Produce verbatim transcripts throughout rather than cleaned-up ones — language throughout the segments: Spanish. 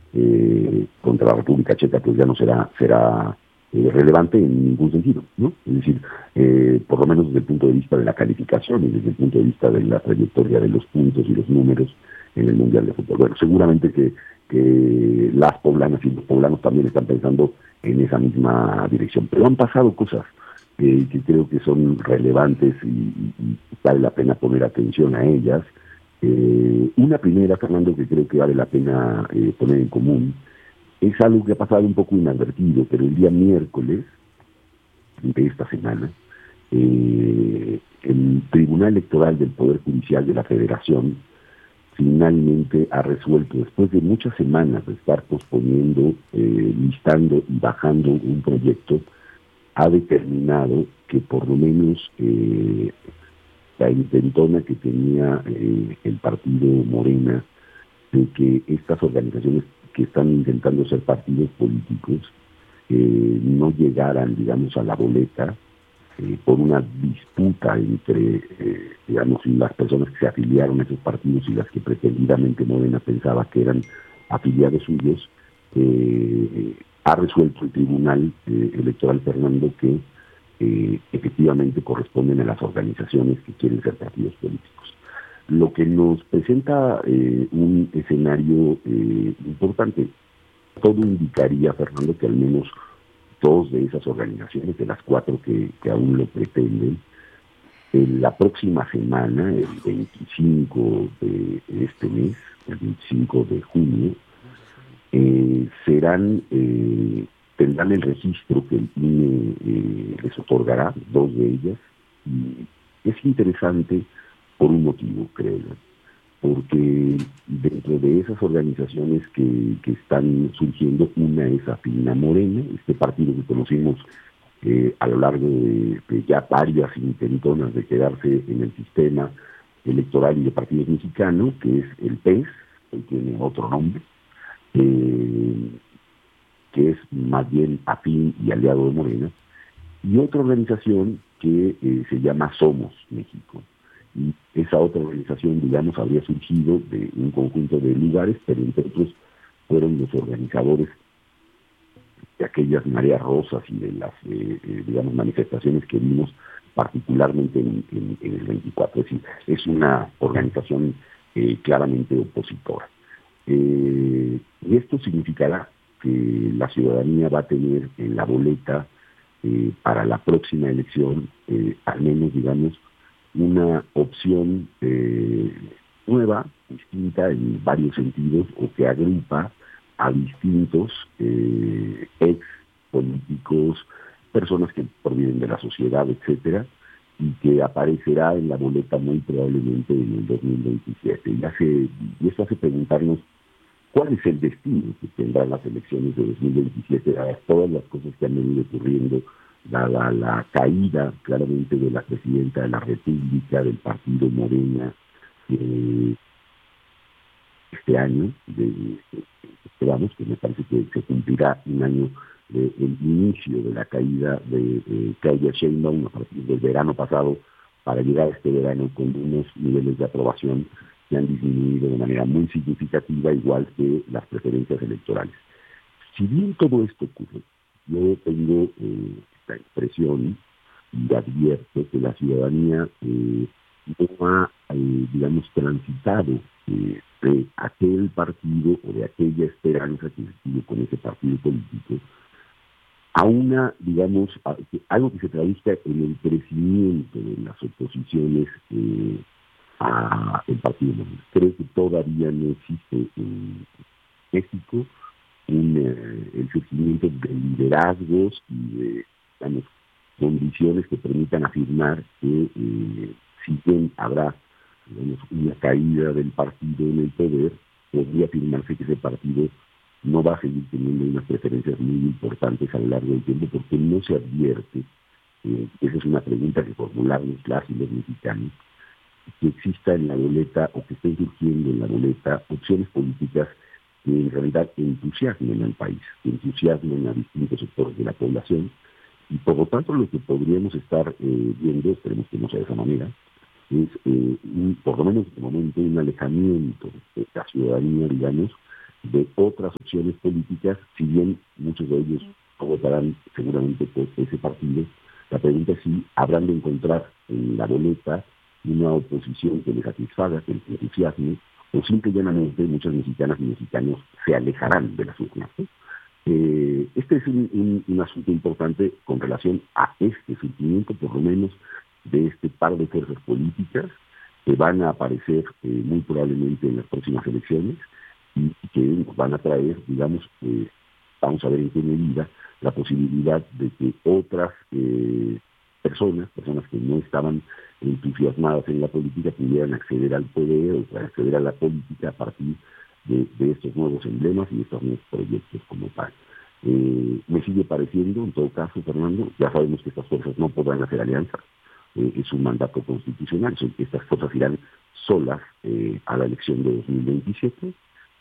eh, contra la República Checa, pues ya no será, será eh, relevante en ningún sentido, ¿no? Es decir, eh, por lo menos desde el punto de vista de la calificación y desde el punto de vista de la trayectoria de los puntos y los números en el Mundial de Fútbol. Bueno, seguramente que, que las poblanas y los poblanos también están pensando en esa misma dirección, pero han pasado cosas eh, que creo que son relevantes y, y, y vale la pena poner atención a ellas. Eh, una primera, Fernando, que creo que vale la pena eh, poner en común, es algo que ha pasado un poco inadvertido, pero el día miércoles de esta semana, eh, el Tribunal Electoral del Poder Judicial de la Federación finalmente ha resuelto, después de muchas semanas de estar posponiendo, eh, listando y bajando un proyecto, ha determinado que por lo menos eh, la intentona que tenía eh, el partido Morena de que estas organizaciones que están intentando ser partidos políticos eh, no llegaran, digamos, a la boleta eh, por una disputa entre, eh, digamos, las personas que se afiliaron a esos partidos y las que pretendidamente Morena pensaba que eran afiliados suyos. Eh, ha resuelto el Tribunal eh, Electoral, Fernando, que eh, efectivamente corresponden a las organizaciones que quieren ser partidos políticos. Lo que nos presenta eh, un escenario eh, importante. Todo indicaría, Fernando, que al menos dos de esas organizaciones, de las cuatro que, que aún lo pretenden, en la próxima semana, el veinticinco de este mes, el veinticinco de junio, eh, serán, eh, tendrán el registro que el I N E eh, les otorgará, dos de ellas, y es interesante por un motivo, creo yo, porque dentro de esas organizaciones que, que están surgiendo, una es afín a Morena, este partido que conocimos eh, a lo largo de, de ya varias intentonas de quedarse en el sistema electoral y de partidos mexicanos, que es el P E S, que tiene otro nombre, eh, que es más bien afín y aliado de Morena, y otra organización que eh, se llama Somos México. Y esa otra organización, digamos, habría surgido de un conjunto de lugares, pero entre otros fueron los organizadores de aquellas mareas rosas y de las, eh, eh, digamos, manifestaciones que vimos particularmente en, en, en el veinticuatro. Es decir, es una organización eh, claramente opositora. Eh, y esto significará que la ciudadanía va a tener en la boleta eh, para la próxima elección, eh, al menos, digamos, una opción eh, nueva, distinta en varios sentidos, o que agrupa a distintos eh, ex políticos, personas que provienen de la sociedad, etcétera, y que aparecerá en la boleta muy probablemente en el dos mil veintisiete. Y, hace, y esto hace preguntarnos cuál es el destino que tendrán las elecciones de dos mil veintisiete, dadas todas las cosas que han venido ocurriendo, dada la caída claramente de la presidenta de la República, del partido Morena, eh, este año, de, de, esperamos que me parece que se cumplirá un año del de inicio de la caída de, de Claudia Sheinbaum a partir del verano pasado, para llegar a este verano con unos niveles de aprobación que han disminuido de manera muy significativa, igual que las preferencias electorales. Si bien todo esto ocurre, yo tengo eh, la impresión y advierto que la ciudadanía eh, no ha, eh, digamos, transitado eh, de aquel partido o de aquella esperanza que se tuvo con ese partido político a una, digamos, a, algo que se traduzca en el crecimiento de las oposiciones eh, a el partido Morena. Creo que todavía no existe en México un, eh, el surgimiento de liderazgos y de, digamos, condiciones que permitan afirmar que eh, si bien habrá, digamos, una caída del partido en el poder, podría afirmarse que ese partido no va a seguir teniendo unas preferencias muy importantes a lo largo del tiempo, porque no se advierte, eh, esa es una pregunta que formulamos las y los mexicanos, que exista en la boleta o que estén surgiendo en la boleta opciones políticas que en realidad entusiasmen al país, que entusiasmen a distintos sectores de la población, y por lo tanto lo que podríamos estar eh, viendo, esperemos que no sea de esa manera, es, eh, un, por lo menos de momento, un alejamiento de la ciudadanía, digamos, de otras opciones políticas, si bien muchos de ellos no votarán seguramente por ese partido. La pregunta es si habrán de encontrar en la boleta una oposición que les satisfaga, que les entusiasme, o simple y llanamente muchas mexicanas y mexicanos se alejarán de las urnas, ¿no? Eh, este es un, un, un asunto importante con relación a este surgimiento, por lo menos, de este par de fuerzas políticas que van a aparecer eh, muy probablemente en las próximas elecciones y que nos van a traer, digamos, eh, vamos a ver en qué medida, la posibilidad de que otras eh, personas, personas que no estaban entusiasmadas en la política, pudieran acceder al poder o acceder a la política a partir de, de estos nuevos emblemas y de estos nuevos proyectos como tal. Eh, me sigue pareciendo, en todo caso, Fernando, ya sabemos que estas fuerzas no podrán hacer alianzas, eh, es un mandato constitucional, son, estas fuerzas irán solas eh, a la elección de dos mil veintisiete,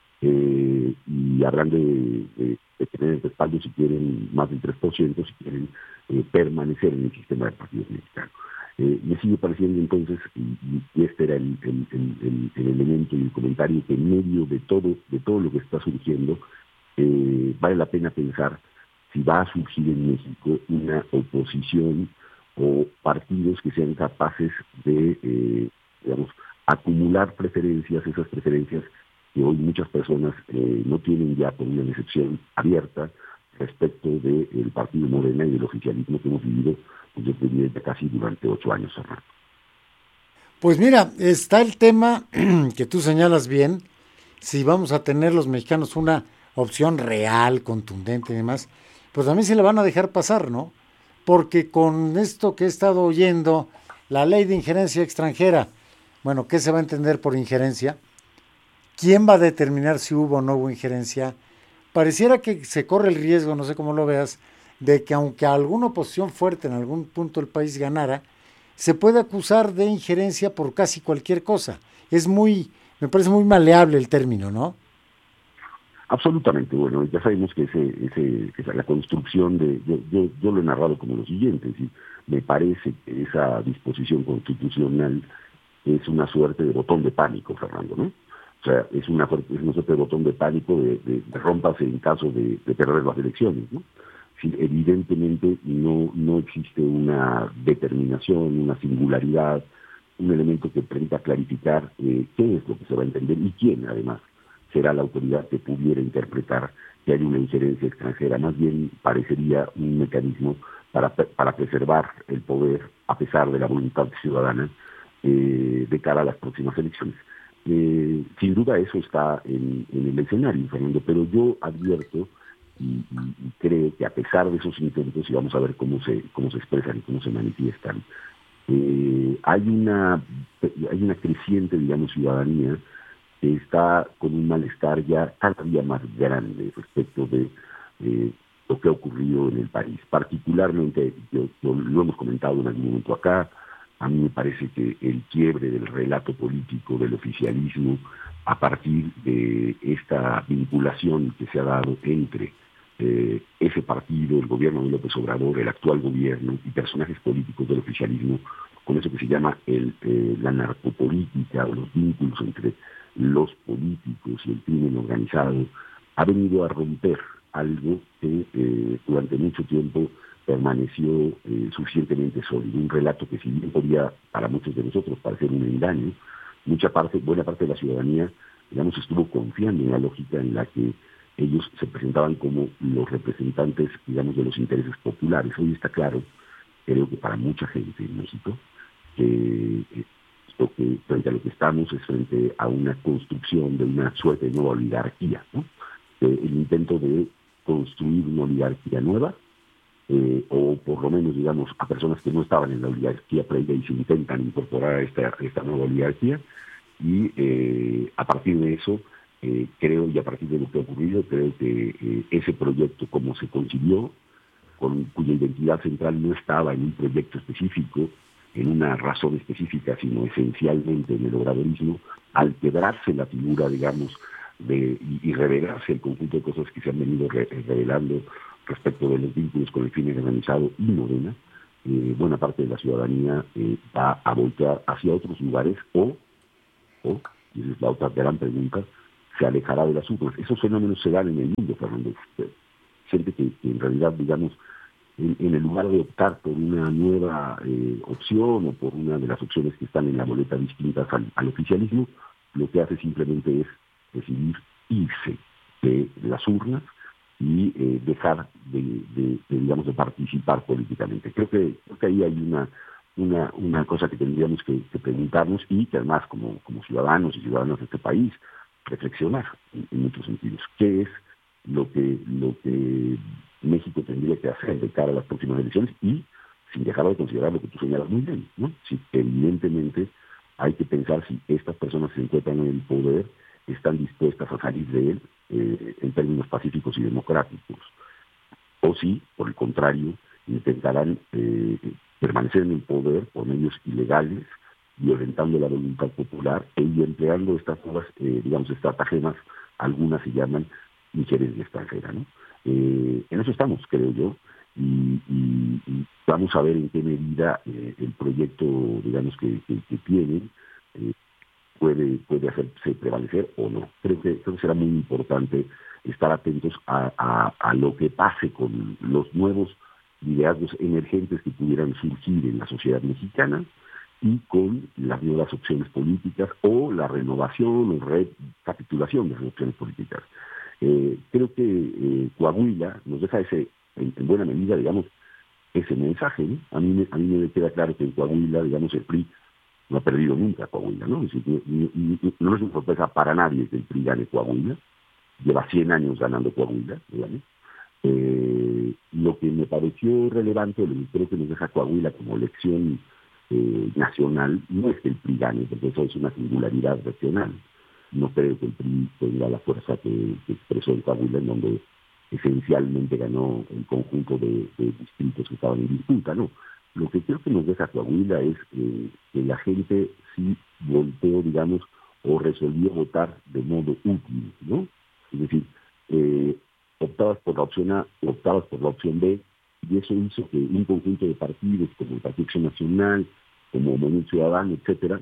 eh, y habrán de, de, de tener el respaldo, si quieren, más del tres por ciento, si quieren eh, permanecer en el sistema de partidos mexicanos. Eh, me sigue pareciendo entonces, y, y este era el, el, el, el, elemento y el comentario, que en medio de todo, de todo lo que está surgiendo, eh, vale la pena pensar si va a surgir en México una oposición o partidos que sean capaces de, eh, digamos, acumular preferencias, esas preferencias que hoy muchas personas eh, no tienen ya por una decepción abierta respecto del de partido Morena y del oficialismo que hemos vivido pues, desde casi durante ocho años, Fernando. Pues mira, está el tema que tú señalas bien, si vamos a tener los mexicanos una opción real, contundente y demás, pues a mí se le van a dejar pasar, ¿no? Porque con esto que he estado oyendo, la ley de injerencia extranjera, bueno, ¿qué se va a entender por injerencia? ¿Quién va a determinar si hubo o no hubo injerencia? Pareciera que se corre el riesgo, no sé cómo lo veas, de que aunque alguna oposición fuerte en algún punto del país ganara, se puede acusar de injerencia por casi cualquier cosa. Es muy, me parece muy maleable el término, ¿no? Absolutamente, bueno, ya sabemos que ese, ese, esa, la construcción de, yo, yo, yo lo he narrado como lo siguiente, ¿sí? Me parece que esa disposición constitucional es una suerte de botón de pánico, Fernando, ¿no? O sea, es una, es una suerte de botón de pánico de, de, de rómpase en caso de, de perder las elecciones, ¿no? Sí, evidentemente no, no existe una determinación, una singularidad, un elemento que permita clarificar eh, qué es lo que se va a entender y quién, además, será la autoridad que pudiera interpretar que hay una injerencia extranjera. Más bien parecería un mecanismo para, para preservar el poder a pesar de la voluntad ciudadana eh, de cara a las próximas elecciones. Eh, sin duda eso está en, en el escenario, Fernando, pero yo advierto y, y, y creo que a pesar de esos intentos, y vamos a ver cómo se, cómo se expresan y cómo se manifiestan, eh, hay una hay una creciente, digamos, ciudadanía que está con un malestar ya cada día más grande respecto de eh, lo que ha ocurrido en el país. Particularmente, yo, yo, lo hemos comentado en algún momento acá, a mí me parece que el quiebre del relato político del oficialismo a partir de esta vinculación que se ha dado entre eh, ese partido, el gobierno de López Obrador, el actual gobierno y personajes políticos del oficialismo, con eso que se llama el, eh, la narcopolítica o los vínculos entre los políticos y el crimen organizado, ha venido a romper algo que eh, durante mucho tiempo permaneció eh, suficientemente sólido, un relato que si bien podía para muchos de nosotros parecer un engaño, mucha parte, buena parte de la ciudadanía, digamos, estuvo confiando en la lógica en la que ellos se presentaban como los representantes, digamos, de los intereses populares. Hoy está claro, creo que para mucha gente en México, que eh, lo que frente a lo que estamos es frente a una construcción de una suerte de nueva oligarquía, ¿no? Eh, el intento de construir una oligarquía nueva, eh, o por lo menos, digamos, a personas que no estaban en la oligarquía previa y se intentan incorporar a esta, a esta nueva oligarquía, y eh, a partir de eso, eh, creo, y a partir de lo que ha ocurrido, creo que eh, ese proyecto, como se concibió, con, cuya identidad central no estaba en un proyecto específico, en una razón específica, sino esencialmente en el obradorismo, al quebrarse la figura, digamos, de, y, y revelarse el conjunto de cosas que se han venido re, revelando respecto de los vínculos con el crimen organizado y Morena, eh, buena parte de la ciudadanía eh, va a voltear hacia otros lugares o, o, y esa es la otra gran pregunta, se alejará de las urnas. Esos fenómenos se dan en el mundo, Fernando. Gente que, que en realidad, digamos, en, en el lugar de optar por una nueva eh, opción o por una de las opciones que están en la boleta distintas al, al oficialismo, lo que hace simplemente es decidir irse de las urnas y eh, dejar de, de, de, digamos, de participar políticamente. Creo que, creo que ahí hay una, una, una cosa que tendríamos que, que preguntarnos y que además como, como ciudadanos y ciudadanas de este país reflexionar en, en muchos sentidos. ¿Qué es lo que, lo que México tendría que hacer de cara a las próximas elecciones? Y sin dejar de considerar lo que tú señalas muy bien, ¿no? Si evidentemente hay que pensar si estas personas se encuentran en el poder, están dispuestas a salir de él eh, en términos pacíficos y democráticos, o si, por el contrario, intentarán eh, permanecer en el poder por medios ilegales, violentando la voluntad popular e empleando estas nuevas, eh, digamos, estratagemas, algunas se llaman injerencia extranjera, ¿no? Eh, en eso estamos, creo yo, y, y, y vamos a ver en qué medida eh, el proyecto, digamos, que, que, que tienen, eh, puede, puede hacerse prevalecer o no. Creo que, creo que será muy importante estar atentos a, a, a lo que pase con los nuevos liderazgos emergentes que pudieran surgir en la sociedad mexicana y con las nuevas opciones políticas o la renovación o recapitulación de las opciones políticas. Eh, creo que eh, Coahuila nos deja ese, en, en buena medida, digamos, ese mensaje, ¿no? A mí, me, a mí me queda claro que en Coahuila, digamos, el P R I no ha perdido nunca Coahuila, ¿no? Es decir, no, no, no es una sorpresa para nadie que el P R I gane Coahuila, lleva cien años ganando Coahuila, digamos. Eh, lo que me pareció relevante, lo que creo que nos deja Coahuila como lección eh, nacional, no es que el P R I gane, porque eso es una singularidad regional. No creo que el P R I tenga la fuerza que, que expresó en Coahuila, en donde esencialmente ganó el conjunto de, de distritos que estaban en disputa, ¿no? Lo que creo que nos deja Coahuila es eh, que la gente sí volteó, digamos, o resolvió votar de modo útil, ¿no? Es decir, eh, optabas por la opción A, optabas por la opción B, y eso hizo que un conjunto de partidos, como el Partido Acción Nacional, como Movimiento Ciudadano, etcétera,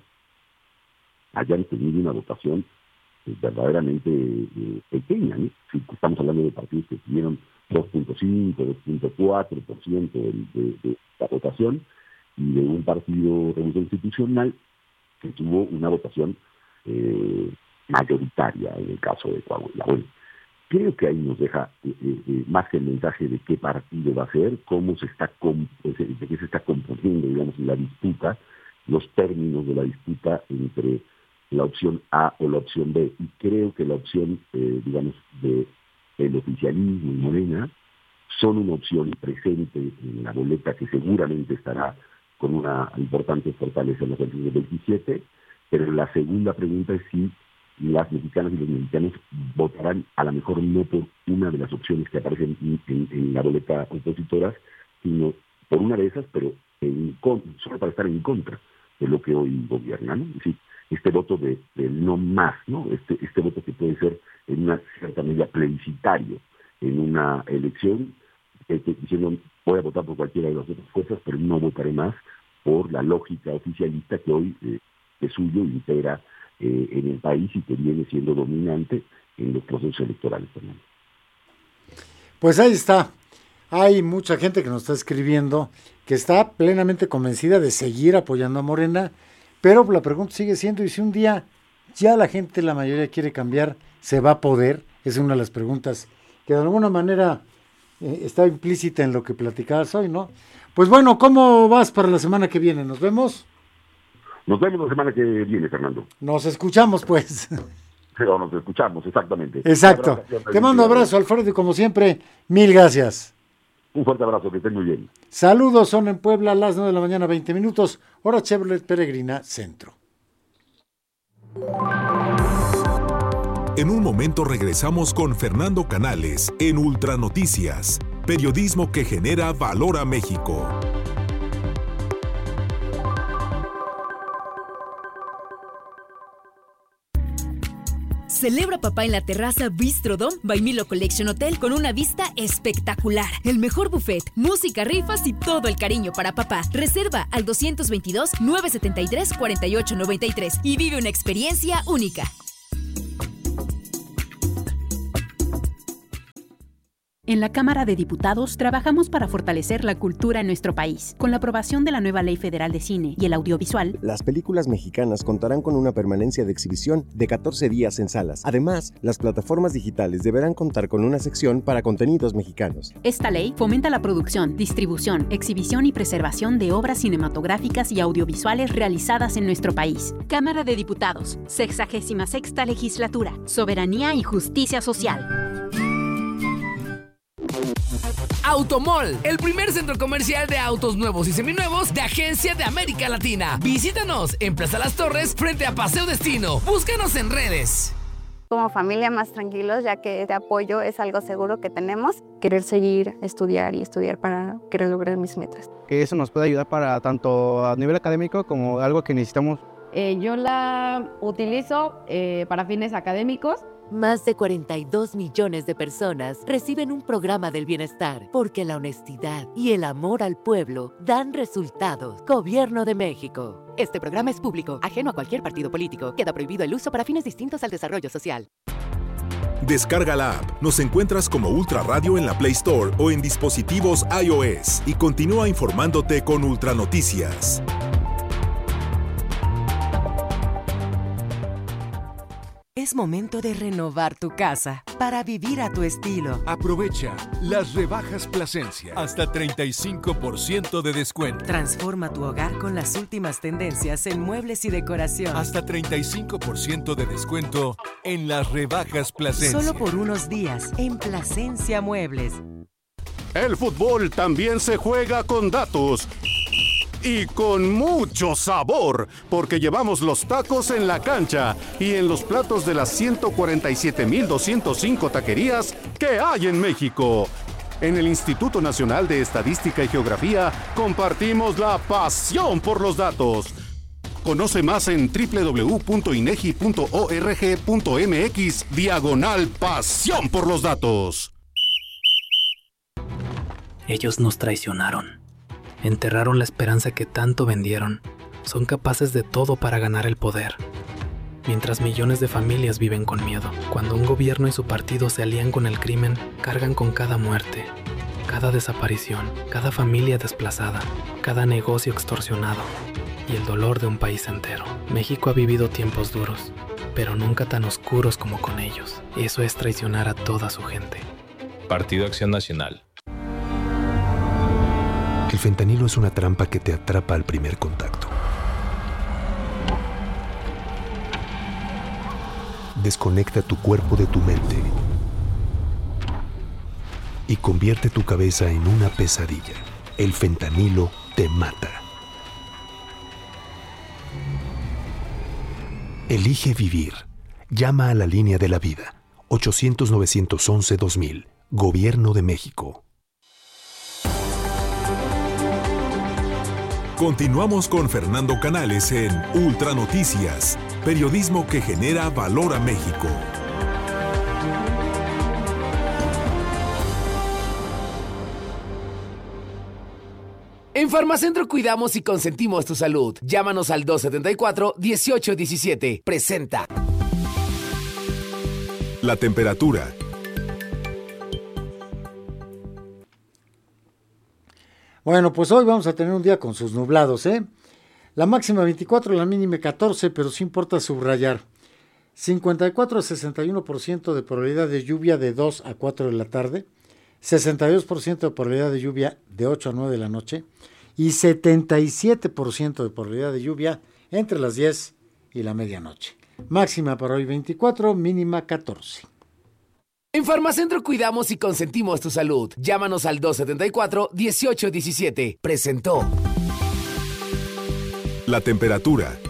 hayan tenido una votación pues, verdaderamente eh, pequeña, ¿no? Si estamos hablando de partidos que tuvieron dos punto cinco, dos punto cuatro por ciento de, de, de la votación, y de un partido Revolución Institucional que tuvo una votación eh, mayoritaria en el caso de Coahuila. Bueno, creo que ahí nos deja eh, eh, más que el mensaje de qué partido va a ser, cómo se está comp- de qué se está componiendo, digamos, la disputa, los términos de la disputa entre la opción A o la opción B. Y creo que la opción, eh, digamos, de el oficialismo y Morena son una opción presente en la boleta que seguramente estará con una importante fortaleza en los dos mil veintisiete, pero la segunda pregunta es si las mexicanas y los mexicanos votarán a lo mejor no por una de las opciones que aparecen en, en, en la boleta opositoras, sino por una de esas, pero en, solo para estar en contra de lo que hoy gobierna, ¿no? Es decir, este voto de, de no más, ¿no? Este, este voto que puede ser en una cierta medida plebiscitario en una elección, eh, diciendo voy a votar por cualquiera de las otras fuerzas, pero no votaré más por la lógica oficialista que hoy eh, de suyo impera eh, en el país y que viene siendo dominante en los procesos electorales también. Pues ahí está. Hay mucha gente que nos está escribiendo que está plenamente convencida de seguir apoyando a Morena, pero la pregunta sigue siendo, y si un día ya la gente, la mayoría quiere cambiar, ¿se va a poder? Es una de las preguntas que de alguna manera eh, está implícita en lo que platicabas hoy, ¿no? Pues bueno, ¿cómo vas para la semana que viene? ¿Nos vemos? Nos vemos la semana que viene, Fernando. Nos escuchamos, pues. Pero nos escuchamos, exactamente. Exacto. Te mando un abrazo, Alfredo, y como siempre, mil gracias. Un fuerte abrazo, que estén muy bien. Saludos, son en Puebla a las nueve de la mañana, veinte minutos, hora Chevrolet Peregrina Centro. En un momento regresamos con Fernando Canales en Ultra Noticias, periodismo que genera valor a México. Celebra papá en la terraza Bistro Dom by Milo Collection Hotel con una vista espectacular. El mejor buffet, música, rifas y todo el cariño para papá. Reserva al dos veintidós, nueve setenta y tres, cuarenta y ocho noventa y tres y vive una experiencia única. En la Cámara de Diputados trabajamos para fortalecer la cultura en nuestro país. Con la aprobación de la nueva Ley Federal de Cine y el audiovisual, las películas mexicanas contarán con una permanencia de exhibición de catorce días en salas. Además, las plataformas digitales deberán contar con una sección para contenidos mexicanos. Esta ley fomenta la producción, distribución, exhibición y preservación de obras cinematográficas y audiovisuales realizadas en nuestro país. Cámara de Diputados, sexagésima sexta Legislatura, Soberanía y Justicia Social. Automall, el primer centro comercial de autos nuevos y seminuevos de Agencia de América Latina. Visítanos en Plaza Las Torres, frente a Paseo Destino. Búscanos en redes. Como familia más tranquilos, ya que este apoyo es algo seguro que tenemos. Querer seguir, estudiar y estudiar para querer lograr mis metas. Que eso nos puede ayudar para tanto a nivel académico como algo que necesitamos. Eh, yo la utilizo eh, para fines académicos. Más de cuarenta y dos millones de personas reciben un programa del bienestar porque la honestidad y el amor al pueblo dan resultados. Gobierno de México. Este programa es público, ajeno a cualquier partido político. Queda prohibido el uso para fines distintos al desarrollo social. Descarga la app. Nos encuentras como Ultra Radio en la Play Store o en dispositivos iOS y continúa informándote con Ultra Noticias. Es momento de renovar tu casa para vivir a tu estilo. Aprovecha las rebajas Plasencia. Hasta treinta y cinco por ciento de descuento. Transforma tu hogar con las últimas tendencias en muebles y decoración. Hasta treinta y cinco por ciento de descuento en las rebajas Plasencia. Solo por unos días en Plasencia Muebles. El fútbol también se juega con datos. Y con mucho sabor, porque llevamos los tacos en la cancha y en los platos de las ciento cuarenta y siete mil doscientas cinco taquerías que hay en México. En el Instituto Nacional de Estadística y Geografía compartimos la pasión por los datos. Conoce más en doble u doble u doble u punto inegi punto org punto mx diagonal pasión por los datos. Ellos nos traicionaron. Enterraron la esperanza que tanto vendieron. Son capaces de todo para ganar el poder. Mientras millones de familias viven con miedo. Cuando un gobierno y su partido se alían con el crimen, cargan con cada muerte, cada desaparición, cada familia desplazada, cada negocio extorsionado y el dolor de un país entero. México ha vivido tiempos duros, pero nunca tan oscuros como con ellos. Eso es traicionar a toda su gente. Partido Acción Nacional. El fentanilo es una trampa que te atrapa al primer contacto. Desconecta tu cuerpo de tu mente y convierte tu cabeza en una pesadilla. El fentanilo te mata. Elige vivir. Llama a la línea de la vida. ochocientos, novecientos once, dos mil. Gobierno de México. Continuamos con Fernando Canales en Ultra Noticias, periodismo que genera valor a México. En Farmacentro cuidamos y consentimos tu salud. Llámanos al dos setenta y cuatro, dieciocho diecisiete. Presenta. La temperatura. Bueno, pues hoy vamos a tener un día con sus nublados, ¿eh? La máxima veinticuatro, la mínima catorce, pero sí importa subrayar. cincuenta y cuatro a sesenta y uno por ciento de probabilidad de lluvia de dos a cuatro de la tarde, sesenta y dos por ciento de probabilidad de lluvia de ocho a nueve de la noche y setenta y siete por ciento de probabilidad de lluvia entre las diez y la medianoche. Máxima para hoy veinticuatro, mínima catorce. En Farmacentro cuidamos y consentimos tu salud. Llámanos al dos setenta y cuatro, dieciocho diecisiete. Presentó. La temperatura.